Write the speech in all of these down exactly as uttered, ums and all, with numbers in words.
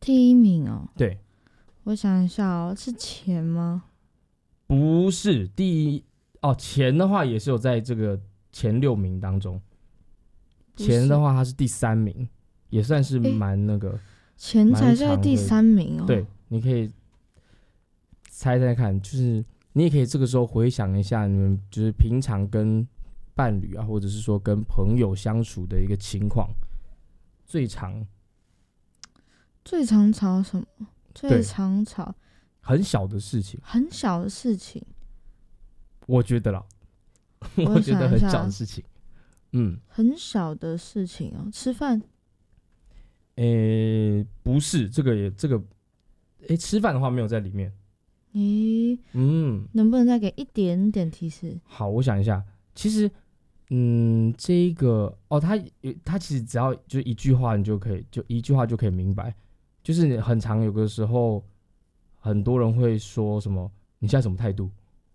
第一名哦， 对， 我想一下哦，是钱吗？ 不是第一哦，钱的话也是有在这个前六名当中，钱的话它是第三名，也算是蛮那个， 钱才在第三名哦。 对，你可以猜猜看，就是你也可以这个时候回想一下，你们就是平常跟伴侣啊，或者是说跟朋友相处的一个情况，最常最常吵什么？最常吵很小的事情， 很小的事情， 我觉得啦， 我, 我觉得很小的事情，嗯， 很小的事情哦，吃饭。 诶，不是，这个也这个，诶，吃饭的话没有在里面。 咦，嗯，能不能再给一点点提示？ 好，我想一下，其实，嗯，这一个哦，他他其实只要就一句话，你就可以就一句话就可以明白，就是你很常有个时候，很多人会说什么，你现在什么态度？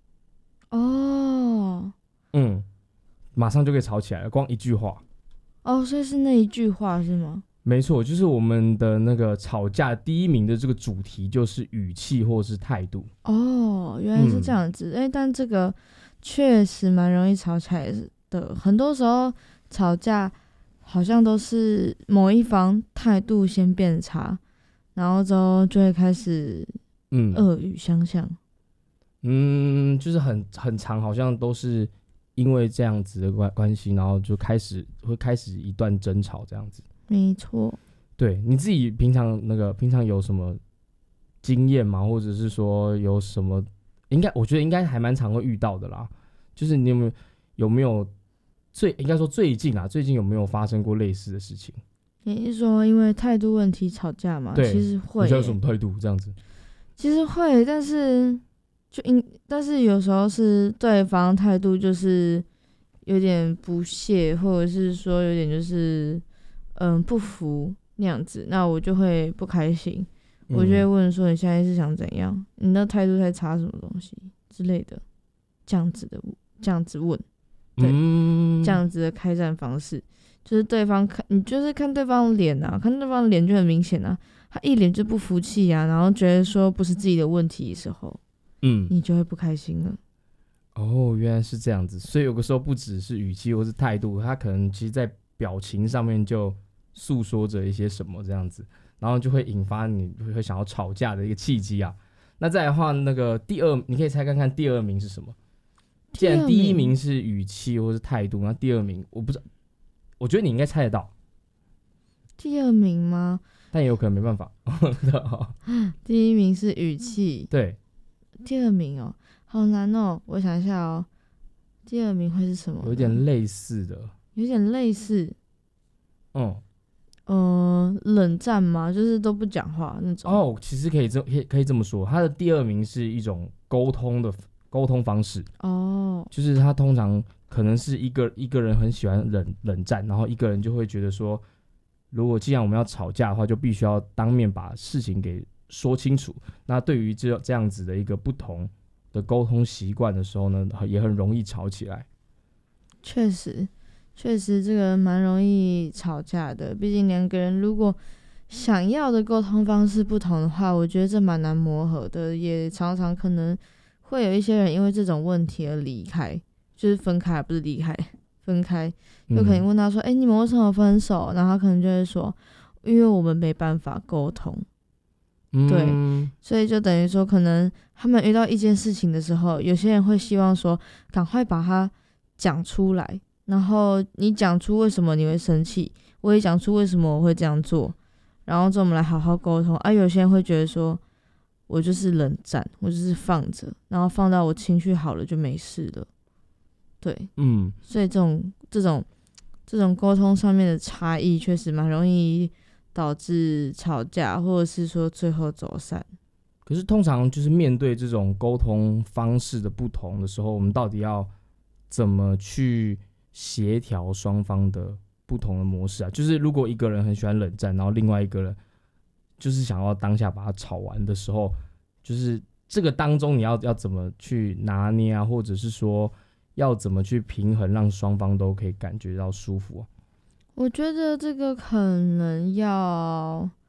哦， 嗯，马上就可以吵起来了，光一句话。 哦，所以是那一句话是吗？ 没错，就是我们的那个吵架第一名的这个主题就是语气或是态度。 哦，原来是这样子。哎、嗯欸，但这个确实蛮容易吵起来的。很多时候吵架好像都是某一方态度先变差，然后之后就会开始嗯恶语相向。 嗯，就是很很长，好像都是因为这样子的关关系，然后就开始会开始一段争吵这样子。 没错， 对，你自己平常那个平常有什么经验吗？或者是说有什么？应该我觉得应该还蛮常会遇到的啦。就是你有没有有没有最应该说最近啊，最近有没有发生过类似的事情？ 你是说因为态度问题吵架吗？ 对， 其实会、欸。 你现在有什么态度这样子？ 其实会，但是就应但是有时候是对方态度就是有点不屑，或者是说有点就是嗯不服那样子，那我就会不开心，嗯、我就会问说你现在是想怎样？你的态度在差什么东西之类的，这样子的这样子问，对，嗯、这样子的开战方式，就是对方看你就是看对方的脸啊，看对方的脸就很明显啊，他一脸就不服气啊，然后觉得说不是自己的问题的时候，嗯，你就会不开心了。 哦，原来是这样子，所以有个时候不只是语气或是态度，他可能其实在表情上面就诉说着一些什么这样子，然后就会引发你会想要吵架的一个契机啊。那再来的话，那个第二，你可以猜看看第二名是什么？既然第一名是语气或是态度，那第二名我不知道，我觉得你应该猜得到。 第二名吗？ 但也有可能没办法。 第一名是语气， 对。 第二名哦，好难哦，我想一下哦，第二名会是什么？ 有点类似的， 有点类似， 嗯， 呃，冷战吗？就是都不讲话那种。 哦，其实可以这可以可以这么说，他的第二名是一种沟通的沟通方式。哦，就是他通常可能是一个一个人很喜欢冷冷战，然后一个人就会觉得说，如果既然我们要吵架的话，就必须要当面把事情给说清楚。那对于这这样子的一个不同的沟通习惯的时候呢，也很容易吵起来。 确实，确实这个蛮容易吵架的。毕竟两个人如果想要的沟通方式不同的话，我觉得这蛮难磨合的。也常常可能会有一些人因为这种问题而离开，就是分开，不是离开，分开。就可能问他说：“哎、嗯欸，你们为什么分手？”然后他可能就会说：“因为我们没办法沟通。”对，嗯，所以就等于说，可能他们遇到一件事情的时候，有些人会希望说，赶快把它讲出来，然后你讲出为什么你会生气，我也讲出为什么我会这样做，然后之后我们来好好沟通。啊，有些人会觉得说，我就是冷战，我就是放着，然后放到我情绪好了就没事了。对，嗯，所以这种这种这种沟通上面的差异，确实蛮容易导致吵架，或者是说最后走散。 可是通常就是面对这种沟通方式的不同的时候，我们到底要怎么去协调双方的不同的模式啊？就是如果一个人很喜欢冷战，然后另外一个人就是想要当下把它吵完的时候，就是这个当中你要要怎么去拿捏啊，或者是说要怎么去平衡，让双方都可以感觉到舒服啊？ 我觉得这个可能要